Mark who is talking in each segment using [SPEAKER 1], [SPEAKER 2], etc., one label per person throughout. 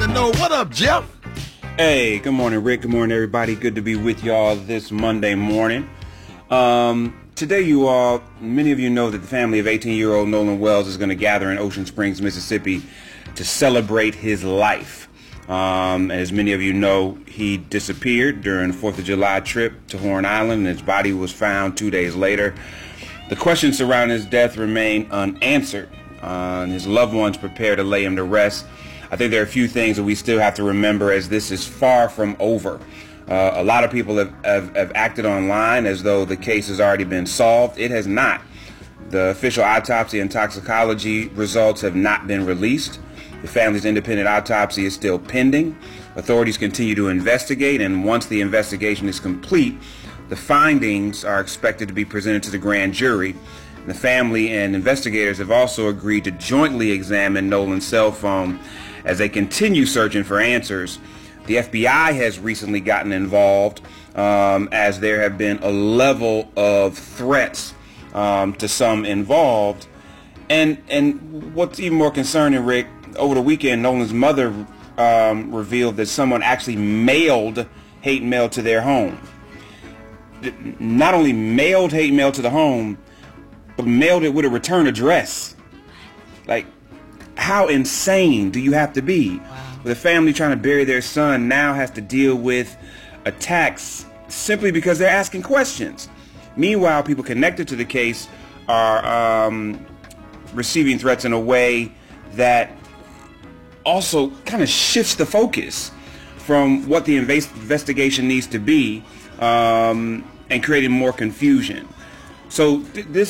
[SPEAKER 1] know. What up, Jeff?
[SPEAKER 2] Hey, good morning, Rick. Good morning, everybody. Good to be with y'all this Monday morning. Today, many of you know that the family of 18-year-old Nolan Wells is going to gather in Ocean Springs, Mississippi to celebrate his life. As many of you know, he disappeared during the 4th of July trip to Horn Island, and his body was found 2 days later. The questions surrounding his death remain unanswered, and his loved ones prepare to lay him to rest. I think there are a few things that we still have to remember as this is far from over. A lot of people have acted online as though the case has already been solved. It has not. The official autopsy and toxicology results have not been released. The family's independent autopsy is still pending. Authorities continue to investigate, and once the investigation is complete, the findings are expected to be presented to the grand jury. The family and investigators have also agreed to jointly examine Nolan's cell phone as they continue searching for answers. The FBI has recently gotten involved as there have been a level of threats to some involved. And what's even more concerning, Rick, over the weekend, Nolan's mother revealed that someone actually mailed hate mail to their home. Not only mailed hate mail to the home, but mailed it with a return address. Like, how insane do you have to be? Wow. The family trying to bury their son now has to deal with attacks simply because they're asking questions. Meanwhile, people connected to the case are receiving threats in a way that also kind of shifts the focus from what the investigation needs to be and creating more confusion. So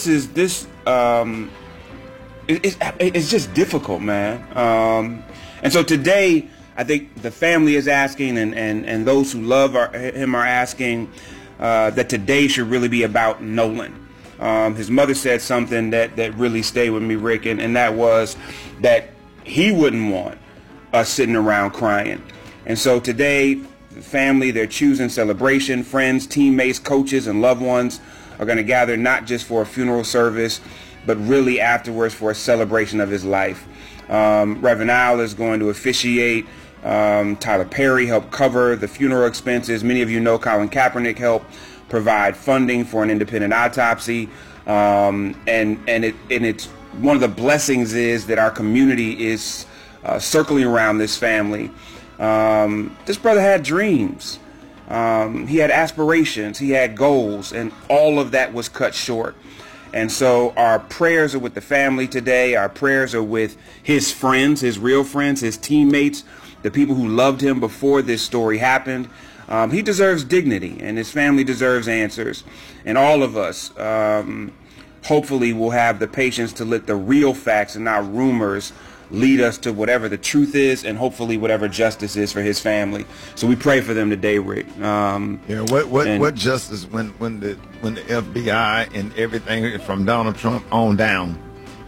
[SPEAKER 2] it's just difficult, man. And so today, I think the family is asking, and those who love him are asking that today should really be about Nolan. His mother said something that really stayed with me, Rick, and that was that he wouldn't want us sitting around crying. And so today, the family, they're choosing celebration. Friends, teammates, coaches, and loved ones are going to gather not just for a funeral service, but really afterwards for a celebration of his life. Reverend Al is going to officiate. Tyler Perry helped cover the funeral expenses. Many of you know Colin Kaepernick helped provide funding for an independent autopsy. And it's one of the blessings is that our community is circling around this family. This brother had dreams. He had aspirations. He had goals, and all of that was cut short. And so our prayers are with the family today. Our prayers are with his friends, his real friends, his teammates, the people who loved him before this story happened. He deserves dignity, and his family deserves answers. And all of us, hopefully, will have the patience to let the real facts and not rumors lead us to whatever the truth is, and hopefully whatever justice is for his family. So we pray for them today, Rick.
[SPEAKER 1] What justice when the FBI and everything from Donald Trump on down?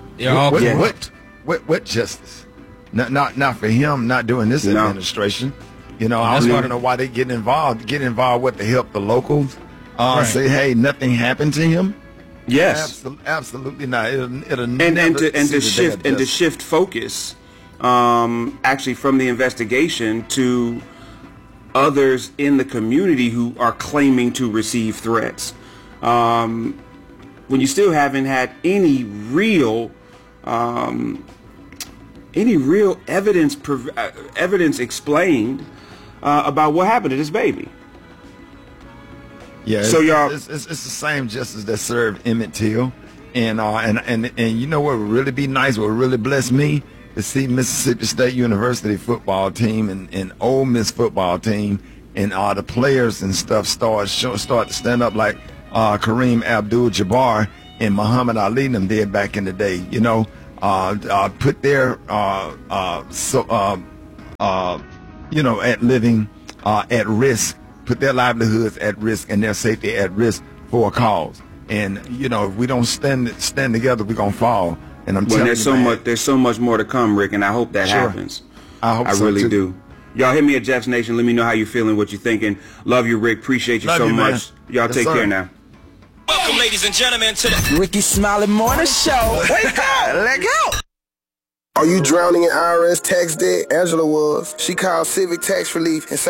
[SPEAKER 1] What justice? Not for him not doing this administration. You know, I want to know why they get involved. Get involved with to help the locals. Say, hey, nothing happened to him.
[SPEAKER 2] Yes,
[SPEAKER 1] absolutely not. It'll
[SPEAKER 2] to shift focus, actually from the investigation to others in the community who are claiming to receive threats. When you still haven't had any real evidence explained about what happened to this baby.
[SPEAKER 1] Yeah,
[SPEAKER 2] so y'all,
[SPEAKER 1] it's the same justice that served Emmett Till, and you know what would really be nice, what would really bless me, to see Mississippi State University football team and Ole Miss football team and the players and stuff start to stand up like Kareem Abdul-Jabbar and Muhammad Ali and them did back in the day. You know, put their at living at risk. Put their livelihoods at risk and their safety at risk for a cause. And you know, if we don't stand together, we're gonna fall. And I'm telling you,
[SPEAKER 2] there's so much more to come, Rick, and I hope that happens.
[SPEAKER 1] I
[SPEAKER 2] really do. Y'all hit me at Jeff's Nation. Let me know how you're feeling, what you're thinking. Love you, Rick. Appreciate you so much. Y'all take care now.
[SPEAKER 3] Welcome, ladies and gentlemen, to the
[SPEAKER 4] Ricky Smiley Morning Show. Wake up! Let go!
[SPEAKER 3] Are you drowning in IRS tax debt? Angela was. She called Civic Tax Relief and